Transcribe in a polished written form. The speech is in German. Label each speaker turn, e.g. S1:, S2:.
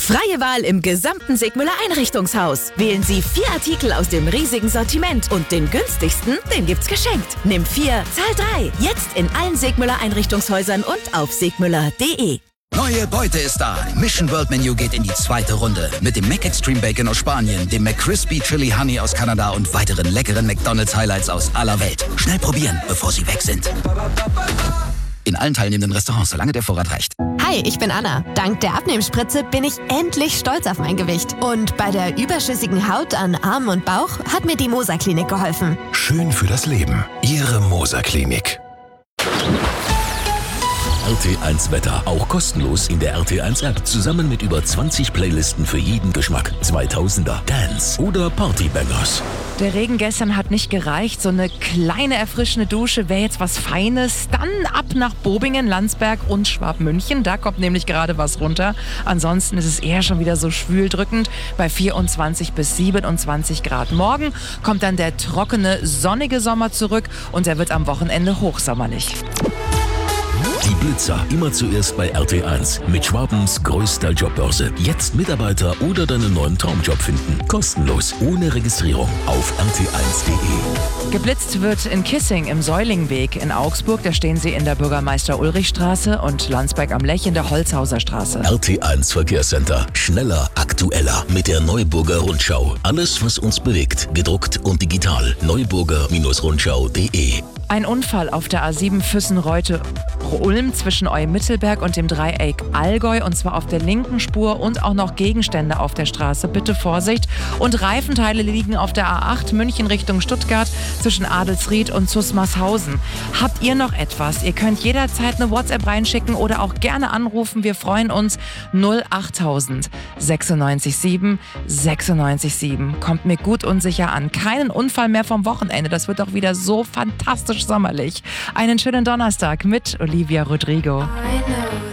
S1: Freie Wahl im gesamten Segmüller Einrichtungshaus. Wählen Sie 4 Artikel aus dem riesigen Sortiment und den günstigsten, den gibt's geschenkt. Nimm 4, zahl 3. Jetzt in allen Segmüller Einrichtungshäusern und auf segmüller.de.
S2: Neue Beute ist da. Mission World Menu geht in die 2. Runde. Mit dem McExtreme Bacon aus Spanien, dem McCrispy Chili Honey aus Kanada und weiteren leckeren McDonald's Highlights aus aller Welt. Schnell probieren, bevor sie weg sind. In allen teilnehmenden Restaurants, solange der Vorrat reicht.
S3: Hi, ich bin Anna. Dank der Abnehmspritze bin ich endlich stolz auf mein Gewicht. Und bei der überschüssigen Haut an Armen und Bauch hat mir die Moser Klinik geholfen.
S4: Schön für das Leben. Ihre Moser Klinik.
S5: RT1 Wetter, auch kostenlos in der RT1 App, zusammen mit über 20 Playlisten für jeden Geschmack. 2000er, Dance oder Partybangers.
S6: Der Regen gestern hat nicht gereicht. So eine kleine erfrischende Dusche wäre jetzt was Feines. Dann ab nach Bobingen, Landsberg und Schwabmünchen. Da kommt nämlich gerade was runter. Ansonsten ist es eher schon wieder so schwüldrückend bei 24 bis 27 Grad. Morgen kommt dann der trockene, sonnige Sommer zurück und er wird am Wochenende hochsommerlich.
S5: Die Blitzer, immer zuerst bei RT1. Mit Schwabens größter Jobbörse. Jetzt Mitarbeiter oder deinen neuen Traumjob finden. Kostenlos, ohne Registrierung. Auf rt1.de.
S6: Geblitzt wird in Kissing im Säulingweg in Augsburg. Da stehen sie in der Bürgermeister-Ulrich-Straße und Landsberg am Lech in der Holzhauser Straße.
S5: RT1 Verkehrscenter. Schneller, aktueller. Mit der Neuburger Rundschau. Alles, was uns bewegt. Gedruckt und neuburger-rundschau.de.
S6: Ein Unfall auf der A7 Füssen-Reute-Ulm zwischen Eumittelberg und dem Dreieck Allgäu, und zwar auf der linken Spur, und auch noch Gegenstände auf der Straße. Bitte Vorsicht. Und Reifenteile liegen auf der A8 München Richtung Stuttgart zwischen Adelsried und Zusmarshausen. Habt ihr noch etwas? Ihr könnt jederzeit eine WhatsApp reinschicken oder auch gerne anrufen. Wir freuen uns. 08000 96 7 96 7. Kommt mir gut und sicher an. Keinen Unfall mehr vom Wochenende. Das wird doch wieder so fantastisch sommerlich. Einen schönen Donnerstag mit Olivia Rodrigo.